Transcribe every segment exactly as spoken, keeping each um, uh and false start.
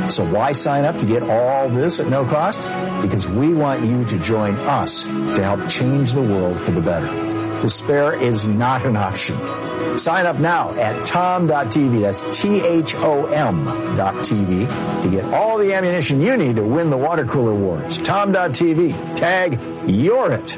So why sign up to get all this at no cost? Because we want you to join us to help change the world for the better. Despair is not an option. Sign up now at tom dot t v, that's T H O M dot T V, to get all the ammunition you need to win the water cooler wars. tom dot T V, tag You're It.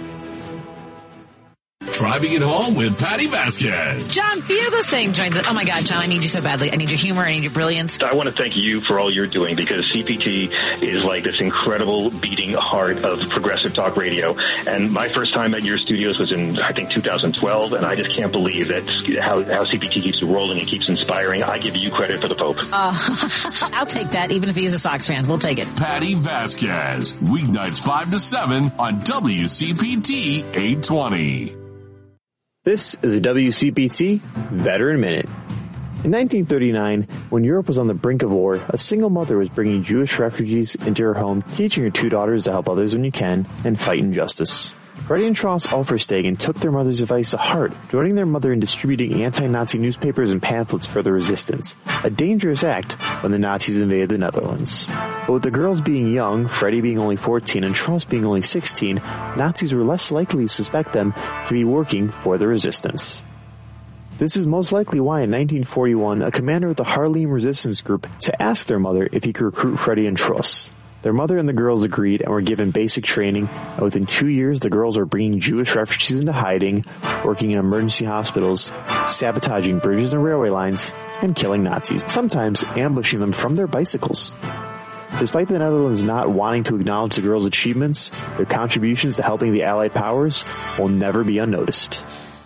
Driving it home with Patty Vasquez. John Fugelsang joins us. Oh my God, John, I need you so badly. I need your humor. I need your brilliance. I want to thank you for all you're doing, because C P T is like this incredible beating heart of progressive talk radio. And my first time at your studios was in, I think, two thousand twelve. And I just can't believe that how, how C P T keeps rolling and keeps inspiring. I give you credit for the Pope. Uh, I'll take that, even if he is a Sox fan. We'll take it. Patty Vasquez, weeknights five to seven on W C P T eight twenty. This is a W C P T Veteran Minute. In nineteen thirty-nine, when Europe was on the brink of war, a single mother was bringing Jewish refugees into her home, teaching her two daughters to help others when you can and fight injustice. Freddie and Charles Ulferstegen took their mother's advice to heart, joining their mother in distributing anti-Nazi newspapers and pamphlets for the resistance, a dangerous act when the Nazis invaded the Netherlands. But with the girls being young, Freddie being only fourteen and Charles being only sixteen, Nazis were less likely to suspect them to be working for the resistance. This is most likely why in nineteen forty-one, a commander of the Haarlem resistance group to ask their mother if he could recruit Freddie and Truss. Their mother and the girls agreed and were given basic training, and within two years the girls were bringing Jewish refugees into hiding, working in emergency hospitals, sabotaging bridges and railway lines, and killing Nazis, sometimes ambushing them from their bicycles. Despite the Netherlands not wanting to acknowledge the girls' achievements, their contributions to helping the Allied powers will never be unnoticed.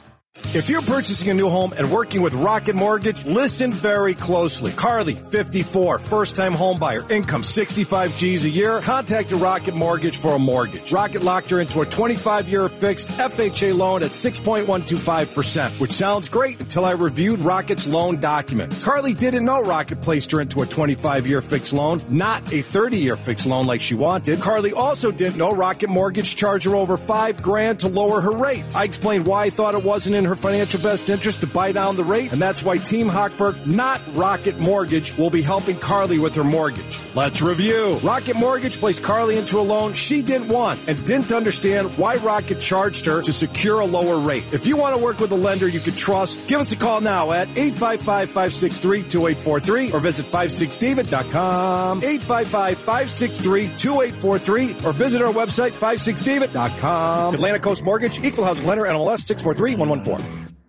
If you're purchasing a new home and working with Rocket Mortgage, listen very closely. Carly, fifty-four, first-time home buyer, income sixty-five G's a year. Contacted Rocket Mortgage for a mortgage. Rocket locked her into a twenty-five year fixed F H A loan at six point one two five percent, which sounds great until I reviewed Rocket's loan documents. Carly didn't know Rocket placed her into a twenty-five year fixed loan, not a thirty year fixed loan like she wanted. Carly also didn't know Rocket Mortgage charged her over five grand to lower her rate. I explained why I thought it wasn't in her financial best interest to buy down the rate, and that's why Team Hochberg, not Rocket Mortgage, will be helping Carly with her mortgage. Let's review. Rocket Mortgage placed Carly into a loan she didn't want and didn't understand why Rocket charged her to secure a lower rate. If you want to work with a lender you can trust, give us a call now at eight five five, five six three, two eight four three or visit five six david dot com, eight five five, five six three, two eight four three or visit our website five six david dot com. Atlantic Coast Mortgage, Equal Housing Lender, N M L S six four three one one four.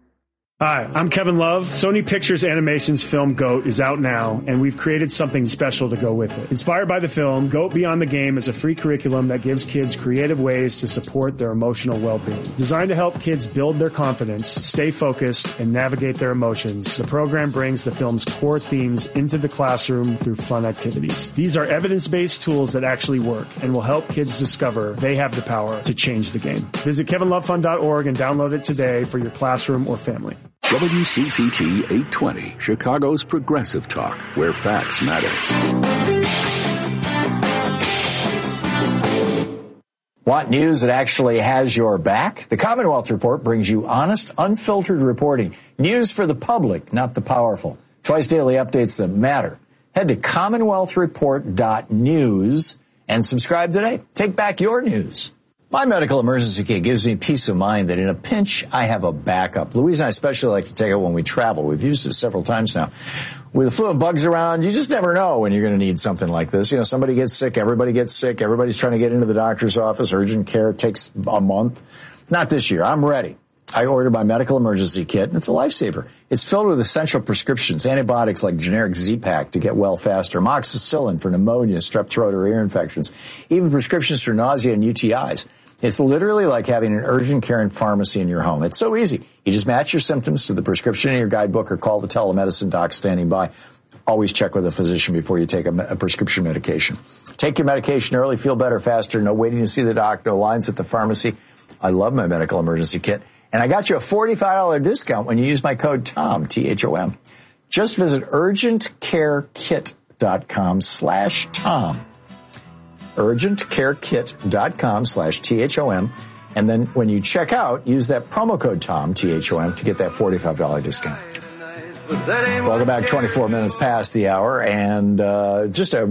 Hi, I'm Kevin Love. Sony Pictures Animation's film GOAT is out now, and we've created something special to go with it. Inspired by the film, GOAT Beyond the Game is a free curriculum that gives kids creative ways to support their emotional well-being. Designed to help kids build their confidence, stay focused, and navigate their emotions, the program brings the film's core themes into the classroom through fun activities. These are evidence-based tools that actually work and will help kids discover they have the power to change the game. Visit kevin love fund dot org and download it today for your classroom or family. W C P T eight twenty, Chicago's progressive talk, where facts matter. Want news that actually has your back? The Commonwealth Report brings you honest, unfiltered reporting. News for the public, not the powerful. Twice daily updates that matter. Head to commonwealth report dot news and subscribe today. Take back your news. My medical emergency kit gives me peace of mind that in a pinch, I have a backup. Louise and I especially like to take it when we travel. We've used it several times now. With the flu and bugs around, you just never know when you're going to need something like this. You know, somebody gets sick, everybody gets sick, everybody's trying to get into the doctor's office. Urgent care takes a month. Not this year. I'm ready. I ordered my medical emergency kit, and it's a lifesaver. It's filled with essential prescriptions, antibiotics like generic Z-Pak to get well faster, amoxicillin for pneumonia, strep throat, or ear infections, even prescriptions for nausea and U T Is. It's literally like having an urgent care and pharmacy in your home. It's so easy. You just match your symptoms to the prescription in your guidebook or call the telemedicine doc standing by. Always check with a physician before you take a, a prescription medication. Take your medication early, feel better faster, no waiting to see the doc, no lines at the pharmacy. I love my medical emergency kit. And I got you a forty-five dollars discount when you use my code TOM, T H O M. Just visit urgentcarekit.com slash Tom. urgentcarekit.com slash T H O M. And then when you check out, use that promo code TOM, T H O M, to get that forty-five dollars discount. Welcome back, twenty-four minutes past the hour, and uh, just a